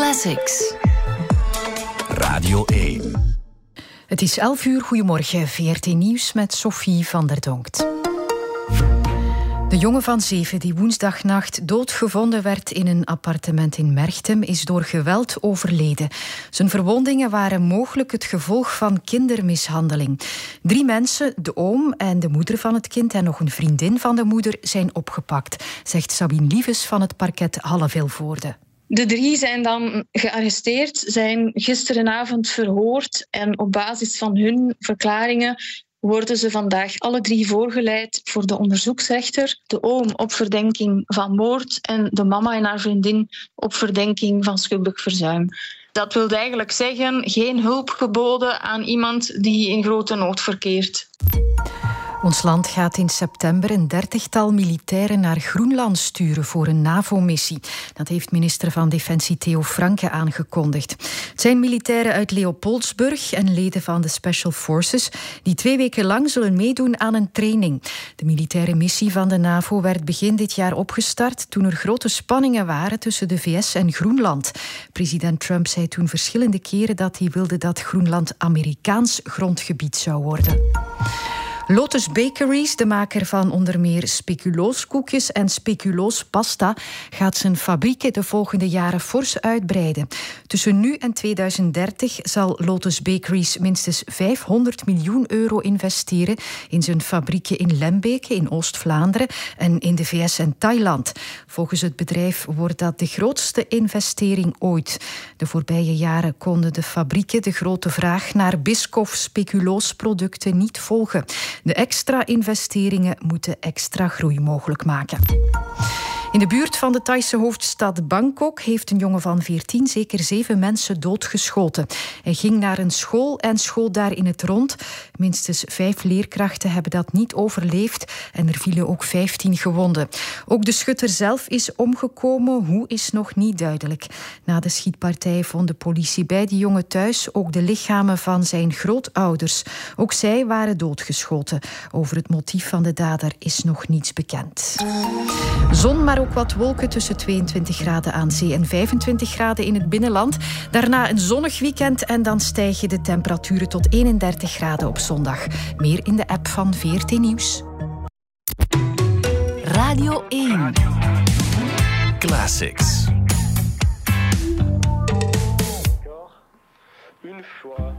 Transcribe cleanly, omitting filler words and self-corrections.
Classics. Radio 1. Het is 11 uur. Goedemorgen. VRT Nieuws met Sophie van der Donkt. De jongen van 7 die woensdagnacht doodgevonden werd in een appartement in Merchtem is door geweld overleden. Zijn verwondingen waren mogelijk het gevolg van kindermishandeling. 3 mensen, de oom en de moeder van het kind en nog een vriendin van de moeder, zijn opgepakt, zegt Sabine Lieves van het parket Halle-Vilvoorde. De 3 zijn dan gearresteerd, zijn gisterenavond verhoord en op basis van hun verklaringen worden ze vandaag alle 3 voorgeleid voor de onderzoeksrechter. De oom op verdenking van moord en de mama en haar vriendin op verdenking van schuldig verzuim. Dat wil eigenlijk zeggen, geen hulp geboden aan iemand die in grote nood verkeert. Ons land gaat in september een 30-tal militairen naar Groenland sturen voor een NAVO-missie. Dat heeft minister van Defensie Theo Franke aangekondigd. Het zijn militairen uit Leopoldsburg en leden van de Special Forces die 2 weken lang zullen meedoen aan een training. De militaire missie van de NAVO werd begin dit jaar opgestart toen er grote spanningen waren tussen de VS en Groenland. President Trump zei toen verschillende keren dat hij wilde dat Groenland Amerikaans grondgebied zou worden. Lotus Bakeries, de maker van onder meer speculooskoekjes en speculoospasta, gaat zijn fabrieken de volgende jaren fors uitbreiden. Tussen nu en 2030 zal Lotus Bakeries minstens €500 miljoen investeren in zijn fabrieken in Lembeke, in Oost-Vlaanderen en in de VS en Thailand. Volgens het bedrijf wordt dat de grootste investering ooit. De voorbije jaren konden de fabrieken de grote vraag naar Biscoff-speculoosproducten niet volgen. De extra investeringen moeten extra groei mogelijk maken. In de buurt van de Thaise hoofdstad Bangkok heeft een jongen van 14 zeker 7 mensen doodgeschoten. Hij ging naar een school en schoot daar in het rond. Minstens 5 leerkrachten hebben dat niet overleefd en er vielen ook 15 gewonden. Ook de schutter zelf is omgekomen. Hoe is nog niet duidelijk. Na de schietpartij vond de politie bij die jongen thuis ook de lichamen van zijn grootouders. Ook zij waren doodgeschoten. Over het motief van de dader is nog niets bekend. Zon, maar ook wat wolken, tussen 22 graden aan zee en 25 graden in het binnenland. Daarna een zonnig weekend en dan stijgen de temperaturen tot 31 graden op zondag. Meer in de app van VRT Nieuws. Radio 1. Classics.